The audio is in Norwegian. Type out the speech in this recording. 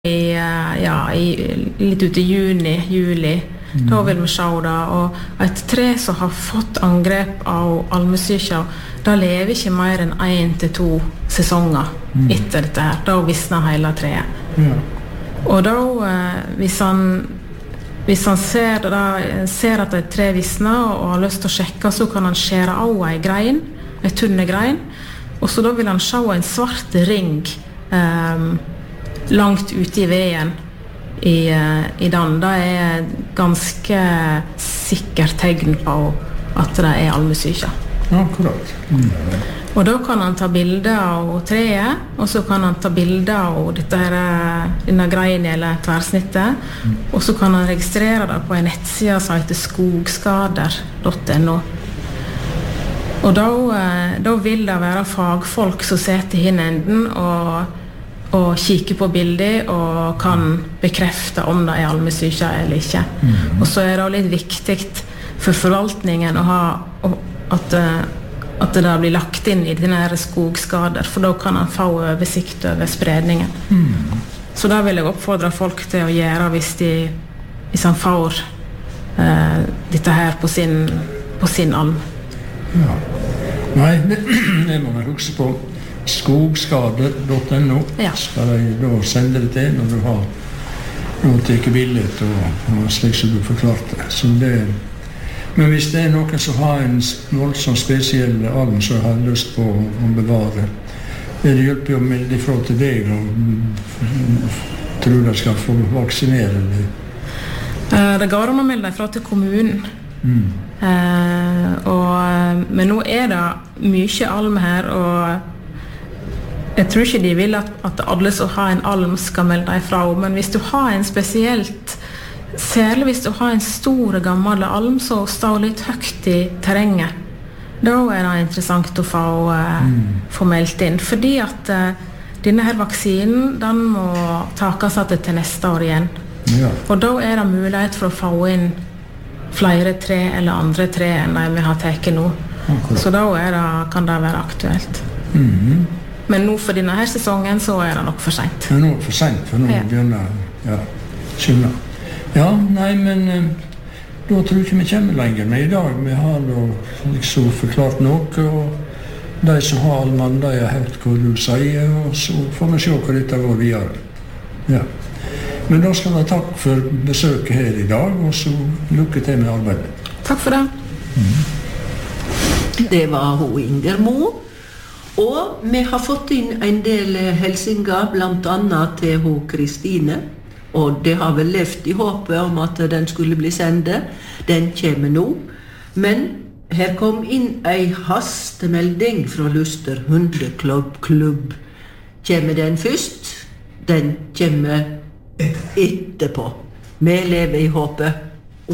litt ut i juli. Da vil vi se det. Og et tre som har fått angrep av almesyka, da lever ikke mer enn 1 til 2 sesonger etter dette her. Da visner hele treet. Og da, hvis han ser at et tre visner og har lyst til å sjekke, så kan han skjære av en grein, en tunne grein, og så da vil han se en svart ring langt ute i veien i den. Det er ganske sikkert tegn på at det er almesyke. Akkurat. Og da kan han ta bilder av treet, og så kan han ta bilder av denne greien eller tverrsnittet, og så kan han registrere det på en nettside som heter skogskader.no. Og da vil det være fagfolk som sitter i enden og kikker på bildet og kan bekrefte om det er almesyke eller ikke. Og så er det litt viktig for forvaltningen å ha at det blir lagt inn i denne skogskader, for da kan han få oversikt over spredningen. Så da vil jeg oppfordre folk til å gjøre hvis han får dette her på sin alm. Ja. Nei, det må man huske på. Skogskader.no skal jeg da sende det til når du har tatt bildet og slik som du forklarte. Men hvis det er noen som har en voldsomt spesiell alm som har lyst på å bevare, er det hjelper å melde ifra til deg og tror de skal få vaksinere det? Det går an å melde ifra til kommunen. Men nå er det mye alm her, og jeg tror ikke de vil at alle som har en alm skal melde ifra, men hvis du har en spesielt, særlig hvis du har en stor gammel alm som står litt høyt i terrenget, da er det interessant å få meldt inn, fordi at denne her vaksinen, den må takes til neste år igjen. Og da er det mulighet for å få inn flere tre eller andre tre enn de vi har tatt nå. Så da kan det være aktuelt. Men nå for denne her sesongen så er det nok for sent. Det er nok for sent, for nå begynner skjønner. Nei, men da tror jeg ikke vi kommer lenger med i dag. Vi har da liksom forklart noe, og de som har allmann, de har hørt hva du sier, og så får vi se hva dette går videre. Men da skal jeg takk for besøket her i dag, og så lykke til med arbeidet. Takk for det. Det var hun Inger Mo. Og vi har fått inn en del helsinger, blant annet til hun Kristine. Og det har vel levd i håpet om at den skulle bli sendet. Den kommer nå. Men her kom inn en hastemelding fra Luster hundeklubb. Kommer den først? Den kommer etterpå. Vi lever i håpet.